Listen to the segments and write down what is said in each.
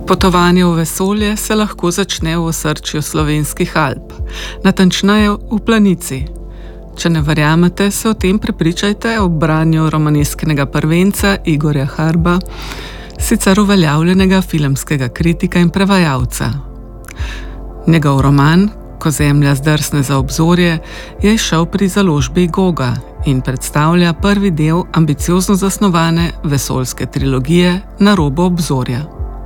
Potovanje v vesolje se lahko začne v osrčju slovenskih Alp, natančneje v Planici. Če ne verjamete, se o tem prepričajte ob branju romanesknega prvenca Igorja Harba, sicer uveljavljenega filmskega kritika in prevajalca. Njegov roman Ko zemlja zdrsne za obzorje je izšel pri založbi Goga in predstavlja prvi del ambiciozno zasnovane vesoljske trilogije Na robu obzorja.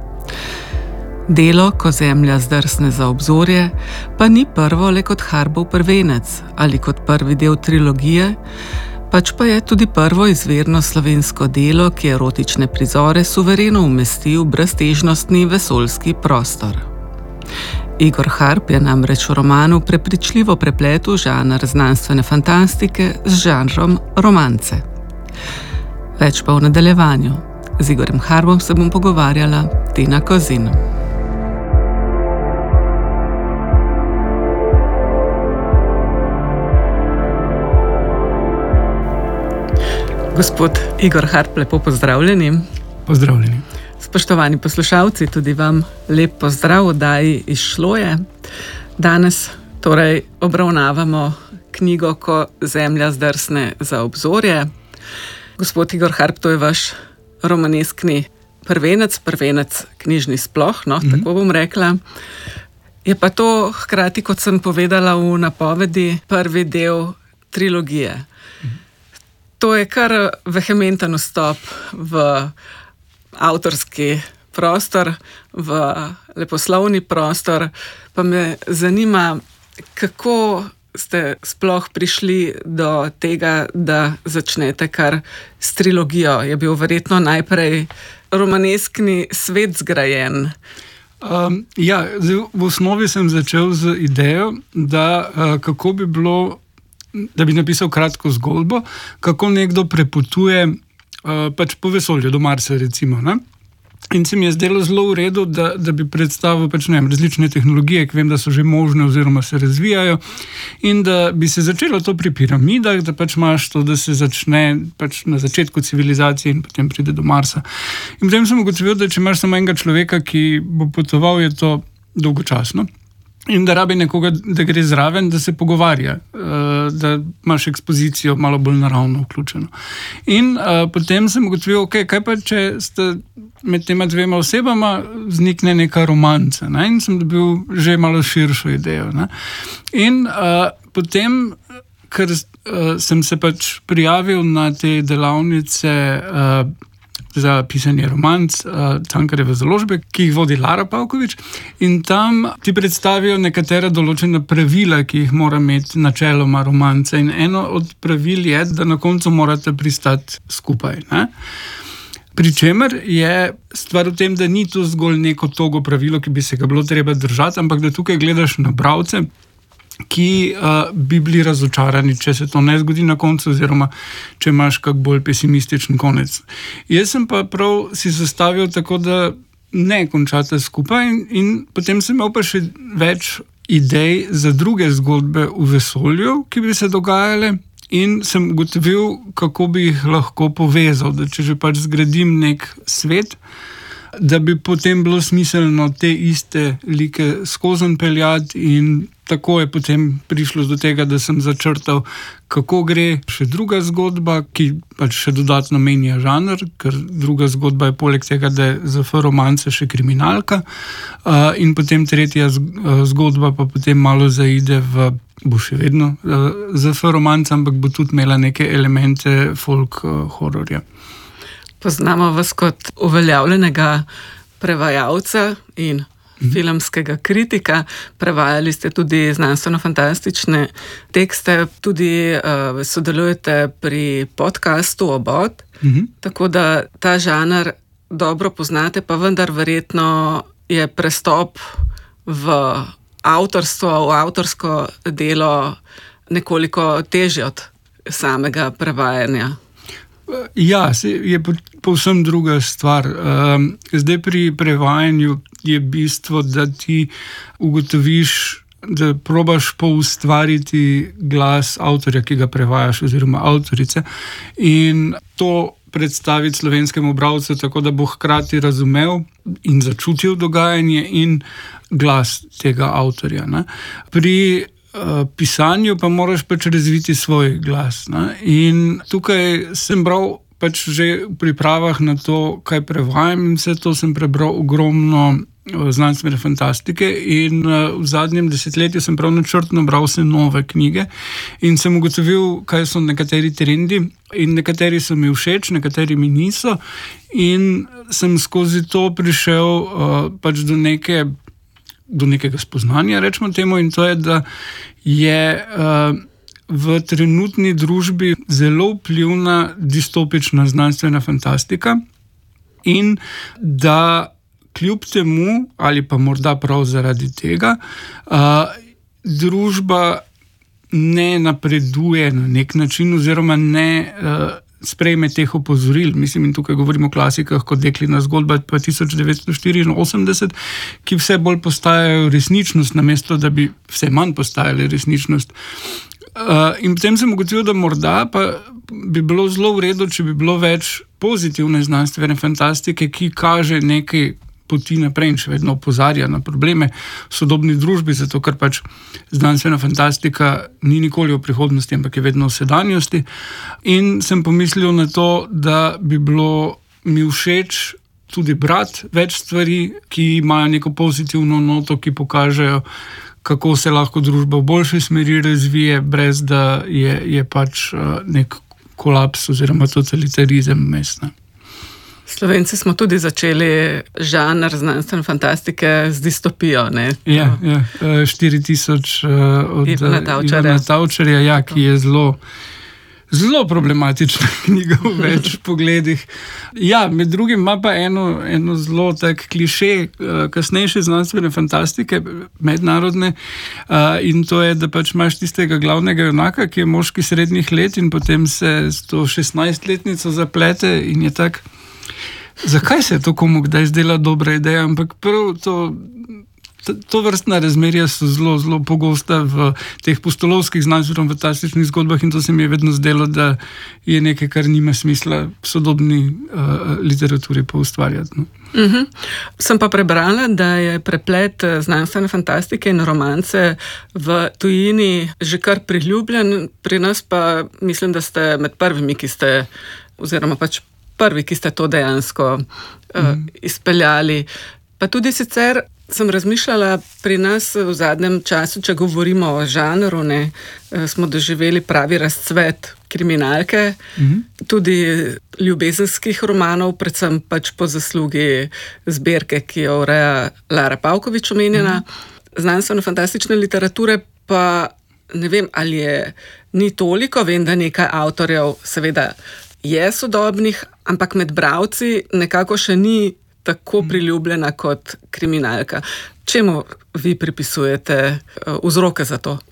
Delo Ko zemlja zdrsne za obzorje pa ni prvo le kot Harbov prvenec ali kot prvi del trilogije, pač pa je tudi prvo izvirno slovensko delo, ki erotične prizore suvereno umesti v breztežnostni vesoljski prostor. Igor Harb je namreč v romanu prepričljivo prepletel žanr znanstvene fantastike z žanrom romance. Več pa v nadaljevanju. Z Igorjem Harbom se bom pogovarjala Tina Kozin. Gospod Igor Harb, lepo pozdravljeni. Pozdravljeni. Spoštovani poslušalci, tudi vam lep pozdrav v oddaji Izšlo je. Danes torej obravnavamo knjigo Ko zemlja zdrsne za obzorje. Gospod Igor Harb, to je vaš romaneskni prvenec knjižni sploh, tako bom rekla. Je pa to hkrati, kot sem povedala v napovedi, prvi del trilogije. To je kar vehementen vstop v avtorski prostor, v leposlovni prostor, pa me zanima, kako ste sploh prišli do tega, da začnete kar s trilogijo. Je bil verjetno najprej romaneskni svet zgrajen? V osnovi sem začel z idejo, da kako bi bilo, da bi napisal kratko zgodbo, kako nekdo prepotuje po vesolju, do Marsa recimo. Ne? In se mi je zdelo zelo v redu, da bi predstavil različne tehnologije, ki vem, da so že možne oziroma se razvijajo, in da bi se začelo to pri piramidah, da imaš to, da se začne na začetku civilizacije in potem pride do Marsa. In potem sem ugotovil, da če imaš samo enega človeka, ki bo potoval, je to dolgočasno. In da rabi nekoga, da gre zraven, da se pogovarja, da imaš ekspozicijo malo bolj naravno vključeno. In potem sem ugotovil, kaj pa če sta med tema dvema osebama vznikne neka romanca. Ne? In sem dobil že malo širšo idejo. Ne? In potem, ker sem se prijavil na te delavnice za pisanje romanc Cankarjeve založbe, ki jih vodi Lara Pavković, in tam ti predstavijo nekatera določena pravila, ki jih mora imeti načeloma romanca. In eno od pravil je, da na koncu morate pristati skupaj. Ne? Pričemer je stvar v tem, da ni to zgolj neko togo pravilo, ki bi se ga bilo treba držati, ampak da tukaj gledaš na bralce, ki bi bili razočarani, če se to ne zgodi na koncu, oziroma če imaš kak bolj pesimističen konec. Jaz sem pa prav si zastavil tako, da ne končate skupaj, in potem sem imel pa še več idej za druge zgodbe v vesolju, ki bi se dogajale, in sem ugotovil, kako bi jih lahko povezal, da če že zgradim nek svet, da bi potem bilo smiselno te iste like skozenj peljati, in tako je potem prišlo do tega, da sem začrtal, kako gre še druga zgodba, ki še dodatno menja žanr, ker druga zgodba je poleg tega, da je ZF romance še kriminalka, in potem tretja zgodba pa potem malo zaide v, bo še vedno ZF romance, ampak bo tudi imela neke elemente folk hororja. Poznamo vas kot uveljavljenega prevajalca in filmskega kritika. Prevajali ste tudi znanstveno-fantastične tekste, tudi sodelujete pri podcastu Obod, tako da ta žanr dobro poznate, pa vendar verjetno je prestop v avtorstvo, v avtorsko delo nekoliko težje od samega prevajanja. Ja, je povsem druga stvar. Zdaj pri prevajanju je bistvo, da ti ugotoviš, da probaš poustvariti glas avtorja, ki ga prevajaš, oziroma avtorice. In to predstaviti slovenskemu bralcu, tako da bo hkrati razumel in začutil dogajanje in glas tega avtorja. Ne. Pri pisanju pa moraš pač razviti svoj glas. Ne. In tukaj sem bral pač že v pripravah na to, kaj prevajam, in vse to sem prebral ogromno znanstvene fantastike in v zadnjem desetletju sem prav načrtno bral vse nove knjige in sem ugotovil, kaj so nekateri trendi in nekateri so mi všeč, nekateri mi niso, in sem skozi to prišel pač do nekega spoznanja, rečemo temu, in to je, da je v trenutni družbi zelo vplivna distopična znanstvena fantastika in da kljub temu, ali pa morda prav zaradi tega, družba ne napreduje na nek način oziroma ne sprejme teh opozoril. Mislim, in tukaj govorimo o klasikah kot Deklina zgodba pa 1984, ki vse bolj postajajo resničnost, namesto da bi vse manj postajale resničnost. In potem sem ugotovil, da morda pa bi bilo zelo v redu, če bi bilo več pozitivne znanstvene fantastike, ki kaže nekaj poti naprej in še vedno opozarja na probleme v sodobni družbi, zato ker pač znanstvena fantastika ni nikoli v prihodnosti, ampak je vedno v sedanjosti. In sem pomislil na to, da bi bilo mi všeč tudi brati več stvari, ki imajo neko pozitivno noto, ki pokažejo, kako se lahko družba v boljši smeri razvije, brez da je pač nek kolaps oziroma totalitarizem mestna. Slovenci smo tudi začeli žanr znanstvene fantastike z distopijo. Ne? Ja, 4000 od Ivana Tavčarja, ki je zelo problematična knjiga v več pogledih. Ja, med drugim ima pa eno zelo tak kliše kasnejše znanstvene fantastike, mednarodne, in to je, da pač imaš tistega glavnega junaka, ki je moški srednjih let in potem se s to 16-letnico zaplete in je tak, zakaj se je to komu kdaj zdela dobra ideja, ampak prav to vrstna razmerja so zelo, zelo pogosta v teh pustolovskih znanstveno-fantastičnih zgodbah in to se mi je vedno zdelo, da je nekaj, kar nima smisla v sodobni literaturi pa ustvarjati. No. Sem pa prebrala, da je preplet znanstvene fantastike in romance v tujini že kar priljubljen, pri nas pa mislim, da ste med prvimi, ki ste, oziroma pač prvi, ki ste to dejansko izpeljali. Pa tudi sicer sem razmišljala, pri nas v zadnjem času, če govorimo o žanru, smo doživeli pravi razcvet kriminalke, tudi ljubezenskih romanov, predvsem pač po zaslugi zbirke, ki jo ureja Lara Pavkovič omenjena. Znanstveno-fantastične literature pa ne vem, ali ni toliko, vem, da nekaj avtorjev seveda je sodobnih, ampak med bralci nekako še ni tako priljubljena kot kriminalka. Čemu vi pripisujete vzroke za to?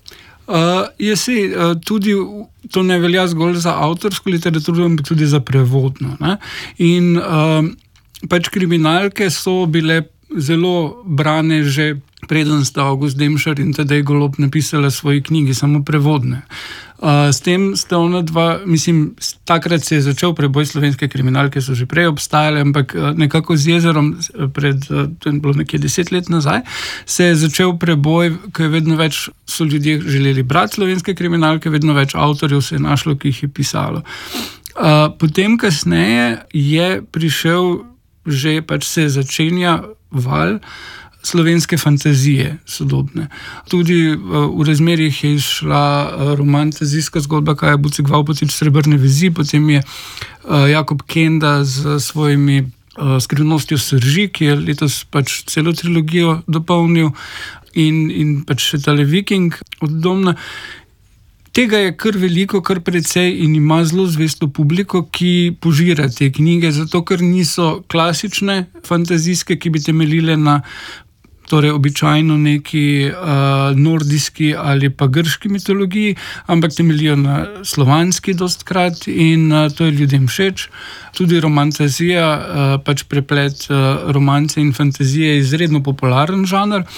Tudi to ne velja zgolj za avtorsko literaturo, ampak tudi za prevodno. Ne? In pač kriminalke so bile zelo brane že preden sta August Demšar in Tadej Golob napisala svoji knjigi, samo prevodne. S tem sta ona dva, mislim, takrat se je začel preboj slovenske kriminalke, so že prej obstajale, ampak nekako z Jezerom to je bilo nekje 10 let nazaj, se je začel preboj, ko je vedno več so ljudje želeli brati slovenske kriminalke, vedno več avtorjev se je našlo, ki jih je pisalo. Potem kasneje je prišel, že pač se začenja val slovenske fantazije sodobne. Tudi v razmerjih je išla romantazijska zgodba Kaja Bucek Vavpotič Srebrne vezi, potem je Jakob Kenda z svojimi Skrivnostjo srži, ki je letos pač celo trilogijo dopolnil in pač še tale Viking od Domna. Tega je kar veliko, kar precej in ima zelo zvesto publiko, ki požira te knjige, zato ker niso klasične fantazijske, ki bi temeljile na torej običajno neki nordijski ali pa grški mitologiji, ampak temeljijo na slovanski dostkrat in to je ljudem všeč. Tudi romantazija, pač preplet romance in fantazije je izredno popularen žanr.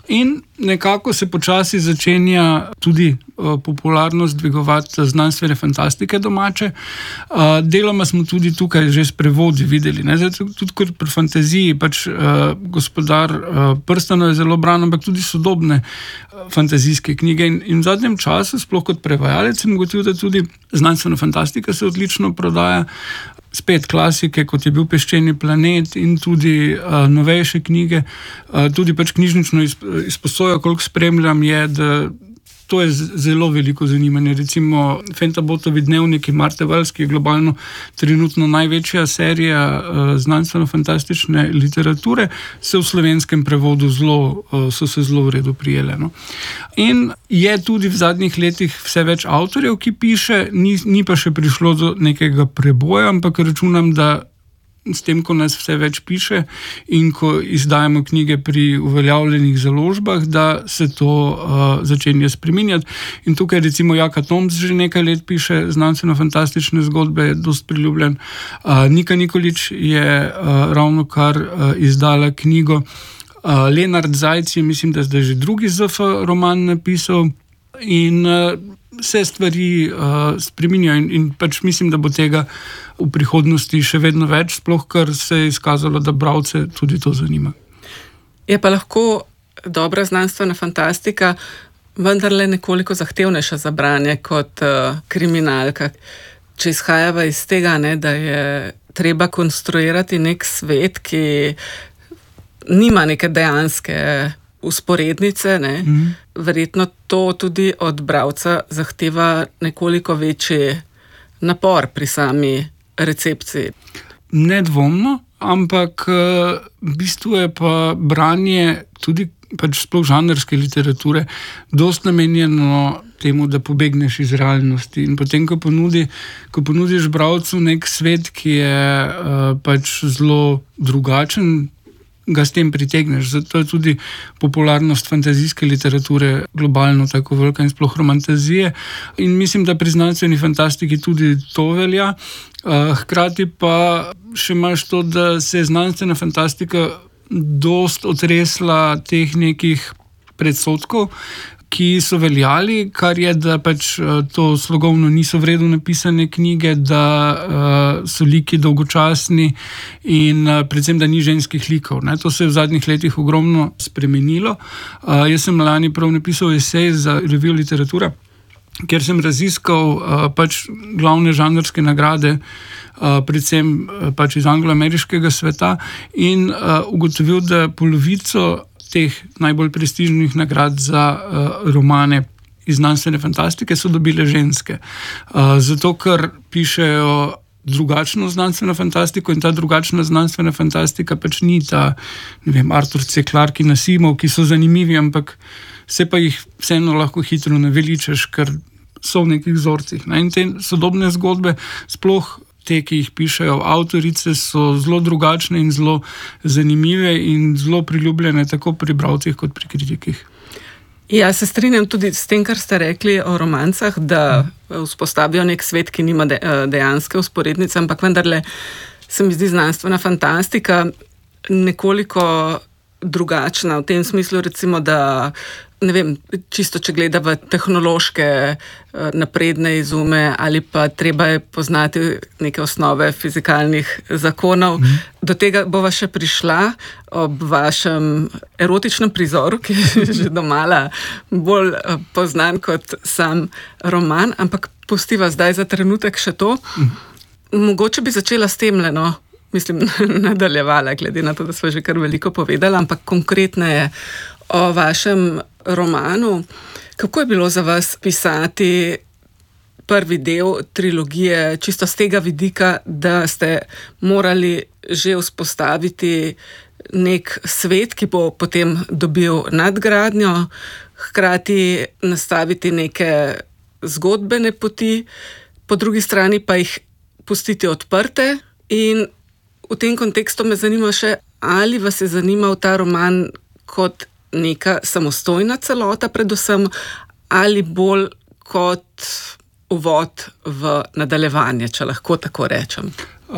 In nekako se počasi začenja tudi popularnost dvigovati znanstvene fantastike domače. Deloma smo tudi tukaj že s prevodi videli. Zdaj, tudi kot pri fantaziji, Gospodar prstanov je zelo bran, ampak tudi sodobne fantazijske knjige. In v zadnjem času, sploh kot prevajalec, sem ugotovil, da tudi znanstvena fantastika se odlično prodaja. Spet klasike, kot je bil Peščeni planet in tudi novejše knjige. Tudi knjižnično izposojo, koliko spremljam, je, da to je zelo veliko zanimanje. Recimo Fentabotovi dnevniki Marte Wells, ki je globalno trenutno največja serija znanstveno-fantastične literature, se v slovenskem prevodu so se zelo v redu prijele. No. In je tudi v zadnjih letih vse več avtorjev, ki piše, ni pa še prišlo do nekega preboja, ampak računam, da s tem, ko nas vse več piše in ko izdajamo knjige pri uveljavljenih založbah, da se to začenja spreminjati. In tukaj recimo Jaka Tomc že nekaj let piše znanstveno-fantastične zgodbe, je dosti priljubljen. Nika Nikolić je ravno kar izdala knjigo. Lenart Zajc je, mislim, da zdaj že drugi ZF roman napisal in se stvari spreminjajo in mislim, da bo tega v prihodnosti še vedno več, sploh kar se je izkazalo, da bralce tudi to zanima. Je pa lahko dobra znanstvena fantastika vendarle nekoliko zahtevnejša za branje kot kriminalka. Če izhajava iz tega, da je treba konstruirati nek svet, ki nima neke dejanske usporednice, verjetno to tudi od bralca zahteva nekoliko večji napor pri sami recepciji. Nedvomno, ampak v bistvu je pa branje tudi sploh žanrske literature dosti namenjeno temu, da pobegneš iz realnosti. In potem, ko ponudiš bralcu nek svet, ki je zelo drugačen, ga s tem pritegneš. Zato je tudi popularnost fantazijske literature globalno tako velika in sploh romantazije. In mislim, da pri znanstveni fantastiki tudi to velja. Hkrati pa še imaš to, da se je znanstvena fantastika dost otresla teh nekih predsodkov, ki so veljali, kar je, da to slogovno niso v redu napisane knjige, da so liki dolgočasni in predvsem, da ni ženskih likov. To se je v zadnjih letih ogromno spremenilo. Jaz sem lani prav napisal esej za revijo Literatura, kjer sem raziskal glavne žanrske nagrade, predvsem iz anglo-ameriškega sveta in ugotovil, da polovico teh najbolj prestižnih nagrad za romane iz znanstvene fantastike so dobile ženske. Zato, ker pišejo drugačno znanstveno fantastiko in ta drugačna znanstvena fantastika ni ta, Arthur C. Clarke in Asimov, ki so zanimivi, ampak se pa jih vseeno lahko hitro naveličaš, ker so v nekih vzorcih. In te sodobne zgodbe, sploh te, ki jih pišejo avtorice, so zelo drugačne in zelo zanimive in zelo priljubljene tako pri bralcih kot pri kritikih. Ja, se strinjam tudi s tem, kar ste rekli o romancah, da vzpostavijo nek svet, ki nima dejanske vzporednice, ampak vendarle se mi zdi znanstvena fantastika nekoliko drugačna v tem smislu, recimo, da čisto če gleda v tehnološke napredne izume ali pa treba je poznati neke osnove fizikalnih zakonov. Do tega bova še prišla ob vašem erotičnem prizoru, ki je že domala bolj poznan kot sam roman, ampak pustiva zdaj za trenutek še to. Mogoče bi začela s tem, nadaljevala, glede na to, da sva že kar veliko povedala, ampak konkretneje o vašem romanu. Kako je bilo za vas pisati prvi del trilogije, čisto z tega vidika, da ste morali že vzpostaviti nek svet, ki bo potem dobil nadgradnjo, hkrati nastaviti neke zgodbene poti, po drugi strani pa jih pustiti odprte. In v tem kontekstu me zanima še, ali vas je zanimal ta roman kot neka samostojna celota predvsem, ali bolj kot uvod v nadaljevanje, če lahko tako rečem.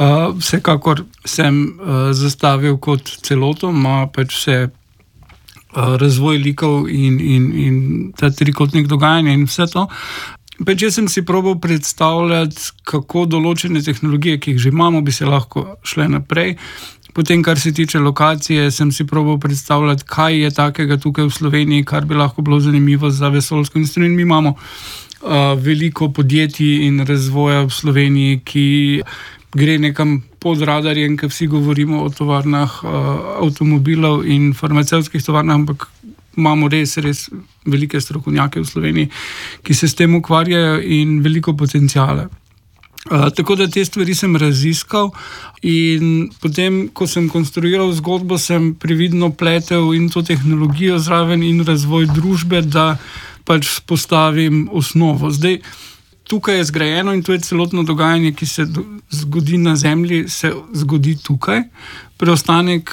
Vsekakor sem zastavil kot celoto, ima vse razvoj likov in ta trikotnik dogajanja in vse to. Pač jaz sem si probal predstavljati, kako določene tehnologije, ki jih že imamo, bi se lahko šle naprej. Potem, kar se tiče lokacije, sem si probal predstavljati, kaj je takega tukaj v Sloveniji, kar bi lahko bilo zanimivo za vesoljsko industrijo. In mi imamo veliko podjetij in razvoja v Sloveniji, ki gre nekam pod radarjem, ker vsi govorimo o tovarnah avtomobilov in farmacevtskih tovarnah, ampak imamo res velike strokovnjake v Sloveniji, ki se s tem ukvarjajo in veliko potencijale. Tako da te stvari sem raziskal in potem, ko sem konstruiral zgodbo, sem previdno pletel in to tehnologijo zraven in razvoj družbe, da pač postavim osnovo. Zdaj, tukaj je zgrajeno in to je celotno dogajanje, ki se zgodi na Zemlji, se zgodi tukaj. Preostanek,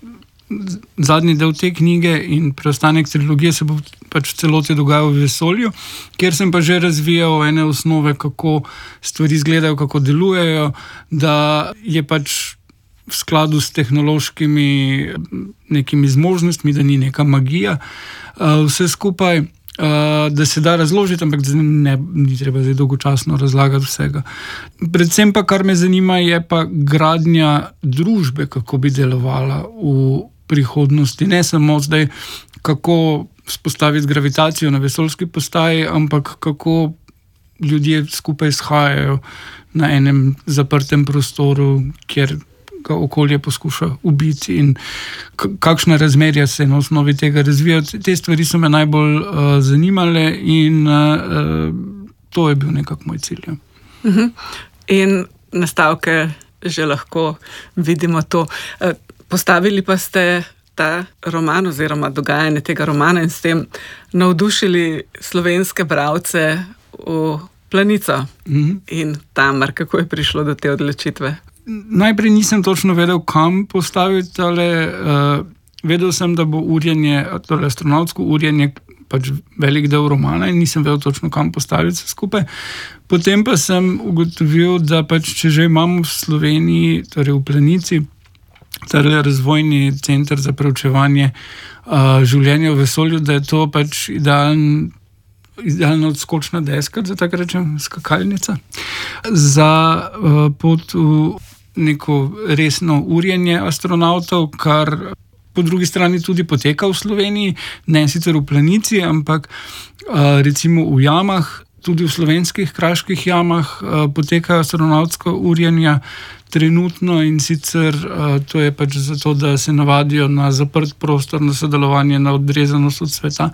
zadnji del te knjige in preostanek trilogije se bo pač v celoti dogajal v vesolju, kjer sem pa že razvijal ene osnove, kako stvari izgledajo, kako delujejo, da je pač v skladu s tehnološkimi nekimi zmožnostmi, da ni neka magija. Vse skupaj, da se da razložiti, ampak ni treba zdaj dolgočasno razlagati vsega. Predvsem pa, kar me zanima, je pa gradnja družbe, kako bi delovala v prihodnosti. Ne samo zdaj, kako vzpostaviti gravitacijo na vesoljski postaji, ampak kako ljudje skupaj shajajo na enem zaprtem prostoru, kjer ga okolje poskuša ubiti in kakšna razmerja se na osnovi tega razvijajo. Te stvari so me najbolj zanimale in to je bil nekako moj cilj. In nastavke že lahko vidimo to. Postavili pa ste ta roman oziroma dogajanje tega romana in s tem navdušili slovenske bralce v Planico in Tamar. Kako je prišlo do te odločitve? Najprej nisem točno vedel, kam postaviti, vedel sem, da bo urjenje, torej astronavtsko urjenje, pač velik del romana in nisem vedel točno, kam postaviti vse skupaj. Potem pa sem ugotovil, da pač, če že imamo v Sloveniji, torej v Planici, torej razvojni center za preučevanje življenja v vesolju, da je to pač idealna odskočna deska, da tako rečem, skakalnica, za pot v neko resno urjenje astronavtov, kar po drugi strani tudi poteka v Sloveniji, ne sicer v Planici, ampak recimo v jamah, tudi v slovenskih kraških jamah potekajo astronavtska urjenja trenutno in sicer to je pač zato, da se navadijo na zaprt prostor, na sodelovanje, na odrezanost od sveta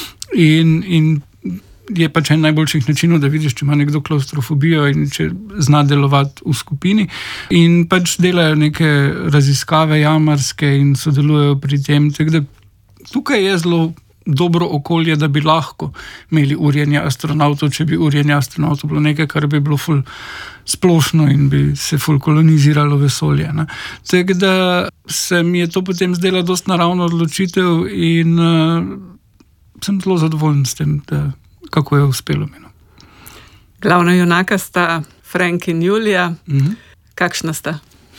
in je pač en najboljših načinov, da vidiš, če ima nekdo klaustrofobijo in če zna delovati v skupini. In pač delajo neke raziskave jamarske in sodelujejo pri tem. Tako da tukaj je zelo dobro okolje, da bi lahko imeli urjenje astronavtov, če bi urjenje astronavtov bilo nekaj, kar bi bilo ful splošno in bi se ful koloniziralo vesolje. Tako da se mi je to potem zdela dosti naravna odločitev in sem zelo zadovoljen s tem, kako je uspelo mi. Glavna junaka sta Frank in Julija. Kakšna sta?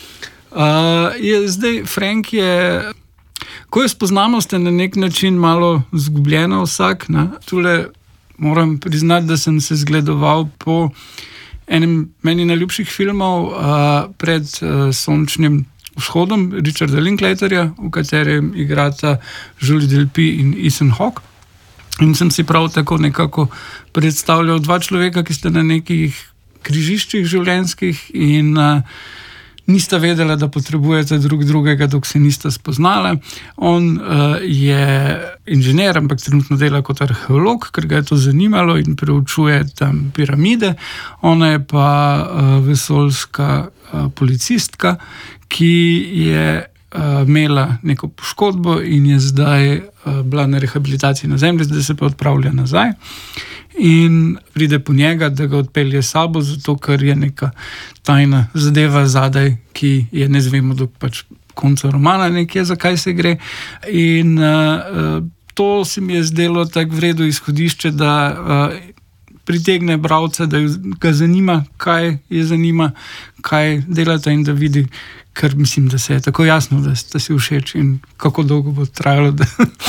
Zdaj, Frank je, ko jo spoznamo, ste na nek način malo zgubljena vsak. Tule moram priznati, da sem se zgledoval po enem meni najljubših filmov pred sončnim vzhodom Richarda Linklaterja, v katerem igrata Julie Delpy in Ethan Hawke. In sem si prav tako nekako predstavljal dva človeka, ki sta na nekih križiščih življenjskih in nista vedela, da potrebujete drug drugega, dok se nista spoznala. On je inženir, ampak trenutno dela kot arheolog, ker ga je to zanimalo in preučuje tam piramide. Ona je pa vesoljska policistka, ki je imela neko poškodbo in je zdaj bila na rehabilitaciji na Zemlji, zdaj se pa odpravlja nazaj in pride po njega, da ga odpelje sabo, zato ker je neka tajna zadeva zadaj, ki je ne zvemo do pač konca romana nekje, zakaj se gre. In to se mi je zdelo tako vredno izhodišče, da pritegne bralca, da ga zanima, kaj je zanima, kaj delata in da vidi, ker mislim, da se je tako jasno, da sta si všeč in kako dolgo bo trajalo,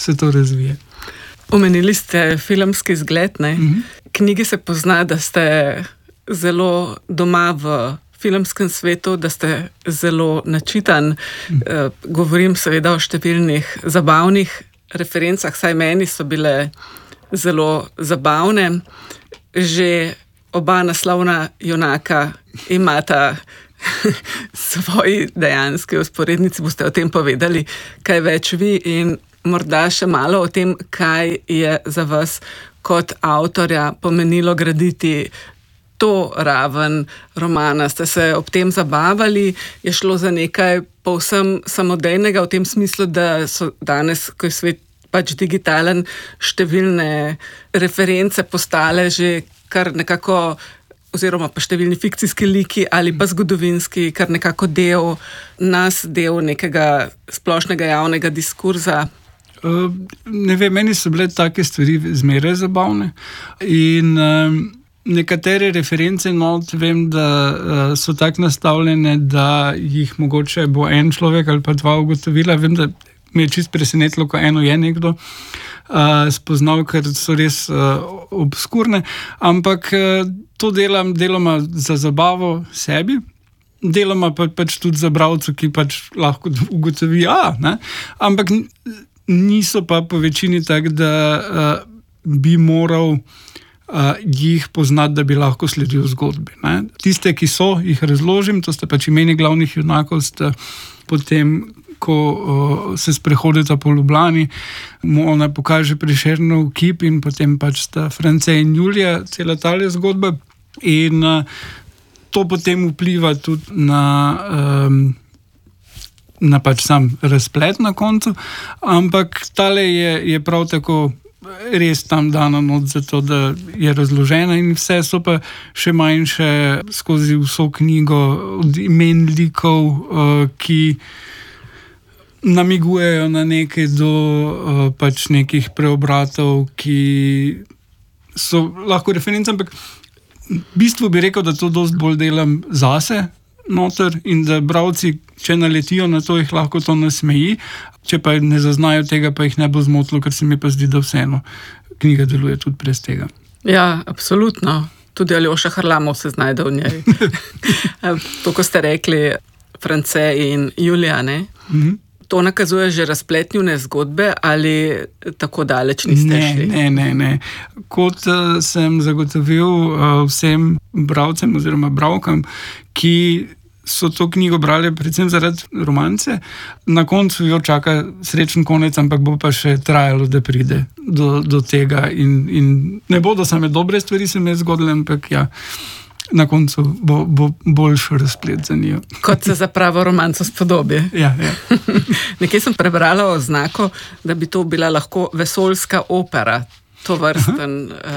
se to razvije. Omenili ste filmski zgled, ne? Knjigi se pozna, da ste zelo doma v filmskem svetu, da ste zelo načitan. Govorim seveda o številnih zabavnih referencah, saj meni so bile zelo zabavne. Že oba naslovna junaka imata svoji dejanski vzporednici, boste o tem povedali kaj več vi in morda še malo o tem, kaj je za vas kot avtorja pomenilo graditi to raven romana. Ste se ob tem zabavali? Je šlo za nekaj povsem samodejnega v tem smislu, da so danes, ko je svet pač digitalen, številne reference postale že kar nekako, oziroma pa številni fikcijski liki ali pa zgodovinski, kar nekako del nas, del nekega splošnega javnega diskurza? Ne vem, meni so bile take stvari zmeraj zabavne in nekatere reference not vem, da so tako nastavljene, da jih mogoče bo en človek ali pa dva ugotovila. Vem, da mi je čist presenetilo, ko eno je nekdo spoznal, ker so res obskurne, ampak to delam deloma za zabavo sebi, deloma pač tudi za bralcu, ki pač lahko ugotovi, ne? Ampak niso pa po večini tak, da bi moral jih poznati, da bi lahko sledil zgodbi. Ne? Tiste, ki so, jih razložim, to sta pač imeni glavnih junakov, sta potem, ko se sprehodita po Ljubljani, mu ona pokaže Prešernov kip in potem pač sta France in Julija, cela tale zgodba. In to potem vpliva tudi na pač sam razplet na koncu, ampak tale je prav tako res tam dana not za to, da je razložena in vse so pa še manjše skozi vso knjigo od imen likov, ki namigujejo na nekaj do pač nekih preobratov, ki so lahko reference, ampak v bistvu bi rekel, da to dosti bolj delam zase noter in da bralci, če naletijo na to, jih lahko to nasmeji, če pa ne zaznajo tega, pa jih ne bo zmotilo, ker se mi pa zdi, da vseeno knjiga deluje tudi brez tega. Ja, absolutno. Tudi Aljoša Harlamov se znajde v njej. To, ko ste rekli France in Julija, ne? To nakazuje že razplet njune zgodbe ali tako daleč niste šli? Ne. Kot sem zagotovil vsem bralcem oziroma bralkam, ki so to knjigo brali predvsem zaradi romance, na koncu jo čaka srečen konec, ampak bo pa še trajalo, da pride do tega in ne bodo same dobre stvari se mi zgodile, ampak ja, na koncu bo boljši razplet za njo. Kot se za pravo romanco spodobi. Ja. Nekje sem prebrala oznako, da bi to bila lahko vesoljska opera, to vrsten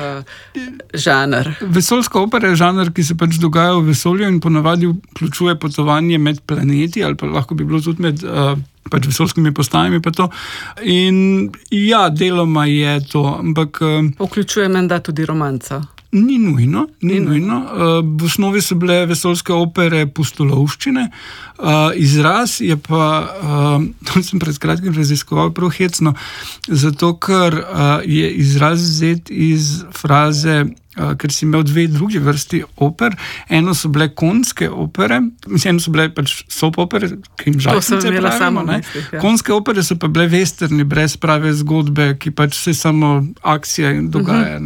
žanr. Vesoljska opera je žanr, ki se pač dogaja v vesolju in ponavadi vključuje potovanje med planeti, ali pa lahko bi bilo tudi med pač vesoljskimi postajami pa to. In ja, deloma je to, ampak vključuje menda tudi romanco. Ni nujno. V osnovi so bile vesoljske opere pustolovščine. Izraz je pa, to sem pred kratkim raziskoval prav hecno, zato ker je izraz vzet iz fraze, ker si imel dve drugi vrsti oper. Eno so bile konjske opere, eno so bile pač soap opere, ki jim žalnice pravimo. Ja. Konjske opere so pa bile westerni, brez prave zgodbe, ki pač se samo akcija dogaja.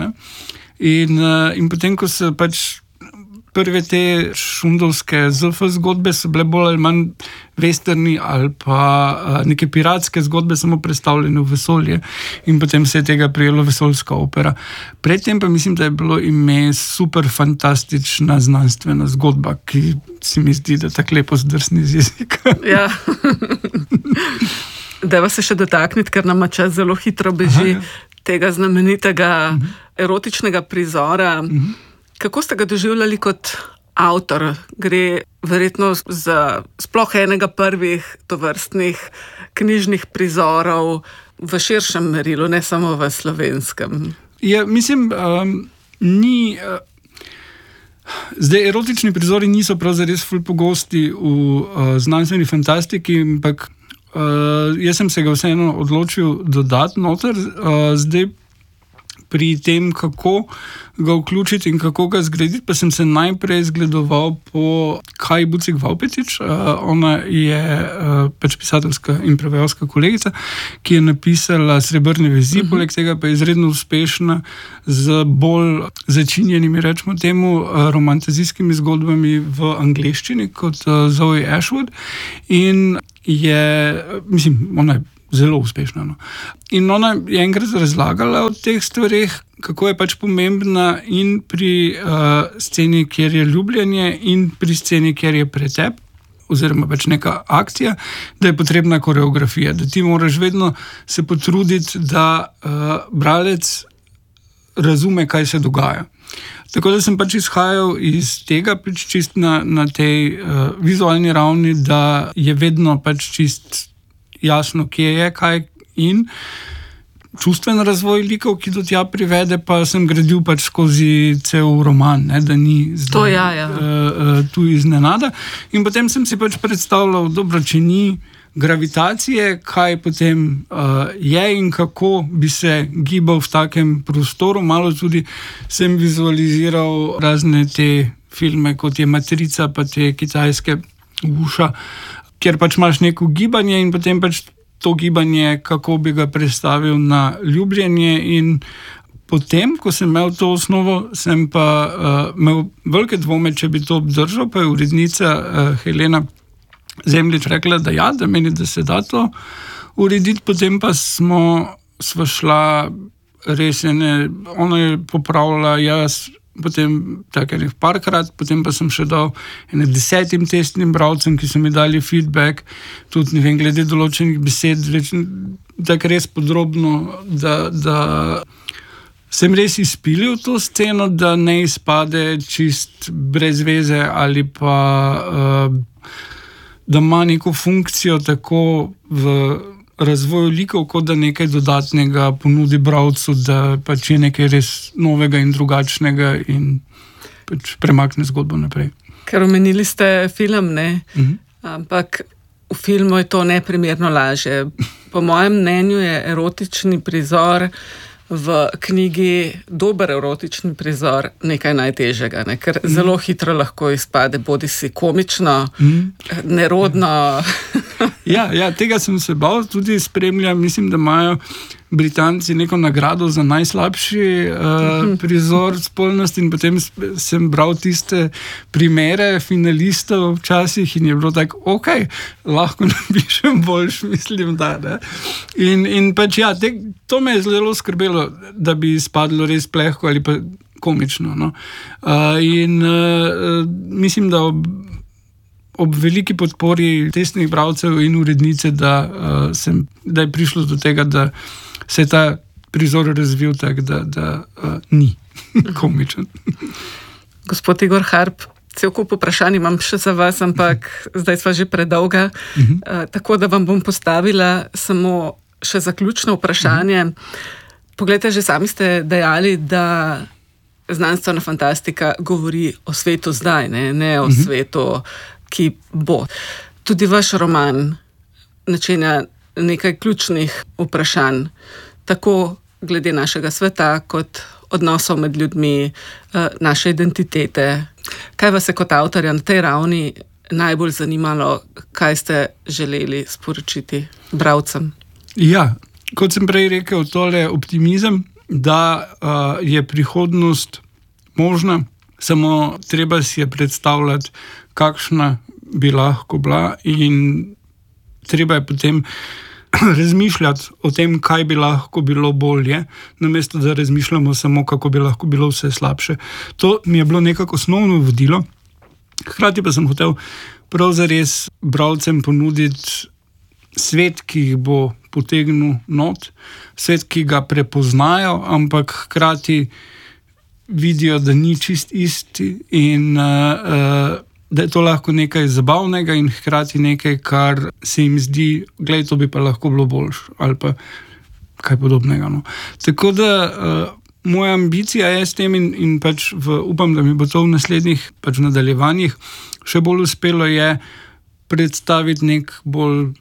In potem, ko so pač prve te šundovske ZF zgodbe so bile bolj ali manj westerni ali pa neke piratske zgodbe samo predstavljene v vesolje in potem se je tega prijelo vesoljska opera. Predtem pa mislim, da je bilo ime super fantastična znanstvena zgodba, ki si mi zdi, da tako lepo zdrsni z jezika. Ja. Dajva se še dotakniti, ker nama čas zelo hitro beži. Tega znamenitega erotičnega prizora. Kako ste ga doživljali kot avtor? Gre verjetno za sploh enega prvih tovrstnih knjižnih prizorov v širšem merilu, ne samo v slovenskem. Ja, mislim, ni... Zdaj, erotični prizori niso prav zares ful pogosti v znanstveni fantastiki, ampak Jaz sem se ga vseeno odločil dodati noter, zdaj pri tem, kako ga vključiti in kako ga zgraditi, pa sem se najprej zgledoval po Kaji Bucik-Vavpetič. Ona je pač pisateljska in prevajalska kolegica, ki je napisala Srebrne vezi, poleg tega pa je izredno uspešna z bolj začinjenimi, rečemo temu, romantizijskimi zgodbami v angleščini kot Zoe Ashwood. In ona je zelo uspešna. No. In ona je enkrat razlagala o teh stvareh, kako je pač pomembna in pri sceni, kjer je ljubljenje, in pri sceni, kjer je pretep, oziroma pač neka akcija, da je potrebna koreografija, da ti moraš vedno se potruditi, da bralec razume, kaj se dogaja. Tako da sem pač izhajal iz tega, pač čist na tej vizualni ravni, da je vedno pač čist jasno, kje je, kaj in čustven razvoj likov, ki do tja privede, pa sem gradil pač skozi cel roman, ne, da ni zdaj tu iznenada. In potem sem si pač predstavljal, dobro, če ni gravitacije, kaj potem je in kako bi se gibal v takem prostoru. Malo tudi sem vizualiziral razne te filme, kot je Matrica, pa te kitajske uša, kjer pač imaš neko gibanje in potem pač to gibanje, kako bi ga predstavil na ljubljenje. In potem, ko sem imel to osnovo, sem pa imel velike dvome, če bi to obdržal, pa je urednica Helena Zemljič rekla, da meni, da se da to urediti. Potem pa sva šla res ona je popravila, jaz potem tako enih parkrat, potem pa sem še dal 10 testnim bralcem, ki so mi dali feedback, tudi ne vem, glede določenih besed, tako res podrobno, da sem res izpilil to sceno, da ne izpade čist brez veze ali pa da ima neko funkcijo tako v razvoju likov, kot da nekaj dodatnega ponudi bralcu, da pač je nekaj res novega in drugačnega in pač premakne zgodbo naprej. Ker omenili ste film, ne? Ampak v filmu je to neprimerno lažje. Po mojem mnenju je erotični prizor v knjigi, dober erotični prizor, nekaj najtežjega, ne? Ker zelo hitro lahko izpade bodisi komično, nerodno. Ja, tega sem se bal, tudi spremljam, mislim, da imajo Britanci neko nagrado za najslabši prizor spolnosti in potem sem bral tiste primere finalistov včasih in je bilo tako, ok, lahko napišem boljš, mislim, da. Ne? In pač ja, to me je zelo skrbelo, da bi izpadlo res plehko ali pa komično. No? Mislim, da ob veliki podpori testnih bralcev in urednice, da je prišlo do tega, da se je ta prizor razvil tako, da ni komičen. Gospod Igor Harp, cel kup vprašanj imam še za vas, ampak zdaj sva že predolga, tako da vam bom postavila samo še zaključno vprašanje. Poglejte, že sami ste dejali, da znanstvena fantastika govori o svetu zdaj, ne o svetu, ki bo. Tudi vaš roman načenja nekaj ključnih vprašanj, tako glede našega sveta, kot odnosov med ljudmi, naše identitete. Kaj vas je kot avtorja na tej ravni najbolj zanimalo, kaj ste želeli sporočiti bralcem? Ja, kot sem prej rekel, tole optimizem, da je prihodnost možna, samo treba si je predstavljati, kakšna bi lahko bila in treba je potem razmišljati o tem, kaj bi lahko bilo bolje, namesto da razmišljamo samo, kako bi lahko bilo vse slabše. To mi je bilo nekako osnovno vodilo. Hkrati pa sem hotel prav zares bralcem ponuditi svet, ki jih bo potegnil not, svet, ki ga prepoznajo, ampak hkrati vidijo, da ni čist isti in da je to lahko nekaj zabavnega in hkrati nekaj, kar se jim zdi, glej, to bi pa lahko bilo boljš ali pa kaj podobnega. No. Tako da moja ambicija je s tem in pač upam, da mi bo to v naslednjih pač nadaljevanjih še bolj uspelo, je predstaviti nek bolj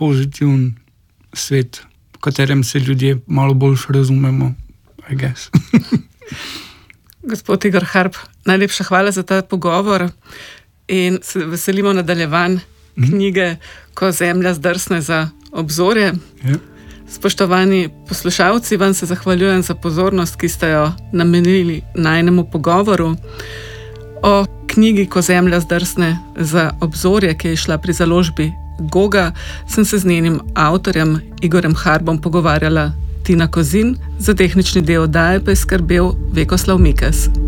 pozitiven svet, v katerem se ljudje malo bolj razumemo, I guess. Gospod Igor Harp, najlepša hvala za ta pogovor in se veselimo nadaljevanj knjige Ko zemlja zdrsne za obzorje. Ja. Spoštovani poslušalci, vam se zahvaljujem za pozornost, ki ste jo namenili najnemu pogovoru. O knjigi Ko zemlja zdrsne za obzorje, ki je šla pri založbi Goga, sem se z njenim avtorjem Igorjem Harbom pogovarjala Tina Kozin, za tehnični del oddaje pa je skrbel Vekoslav Mikes.